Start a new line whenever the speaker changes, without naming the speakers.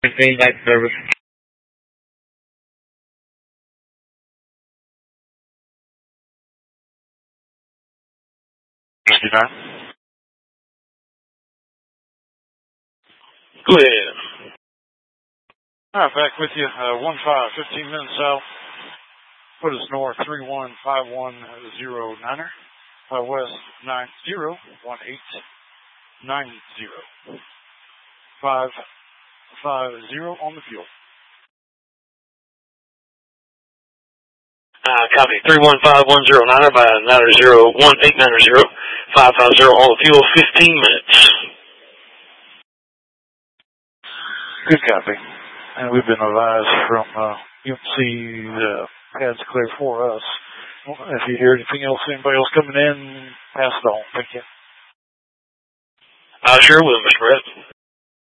Back service.
Go ahead. All right, back with you. 15 minutes south. Put us north 315109er. West 901890. 550 on the fuel.
Copy. 315109er by 9011890. 550 on the fuel. 15 minutes.
Good copy. And we've been advised from UMC pads clear for us. If you hear anything else, anybody else coming in, pass it on. Thank you.
I sure will, Mr. Brett.